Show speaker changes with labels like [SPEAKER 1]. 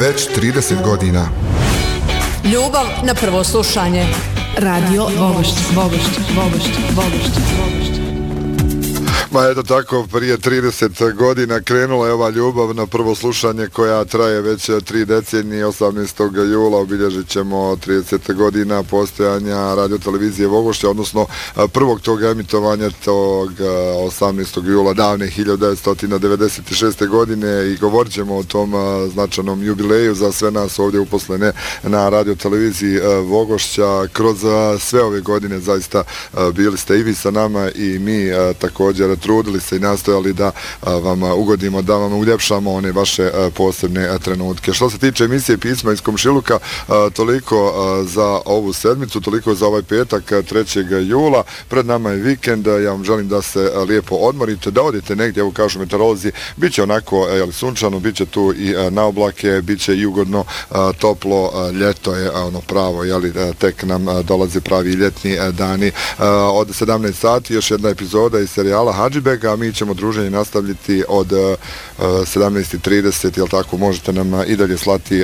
[SPEAKER 1] već 30 godina.
[SPEAKER 2] Ljubav na prvo slušanje.
[SPEAKER 3] Radio Vogošće, Vogošće, Vogošće, Vogošće, Vogošće.
[SPEAKER 4] Ma eto tako, prije 30 godina krenula je ova ljubav na prvo slušanje koja traje već 3 decenije. 18. jula obilježit ćemo 30 godina postojanja radiotelevizije Vogošća, odnosno prvog tog emitovanja tog 18. jula davne 1996. godine i govorit ćemo o tom značajnom jubileju za sve nas ovdje uposlene na radioteleviziji Vogošća. Kroz sve ove godine zaista bili ste i vi sa nama i mi također trudili se i nastojali da vam ugodimo, da vam uljepšamo one vaše posebne trenutke. Što se tiče emisije Pisma iz komšiluka, toliko za ovu sedmicu, toliko za ovaj petak 3. jula. Pred nama je vikend, ja vam želim da se lijepo odmorite, da odete negdje, evo kažu meteorolozi, bit će onako sunčano, bit će tu i na oblake, bit će i ugodno toplo, ljeto je ono pravo, tek nam dolaze pravi ljetni dani. Od 17 sati još jedna epizoda iz serijala Hadžibega, a mi ćemo druženje nastaviti od 17:30, jel tako, možete nam i dalje slati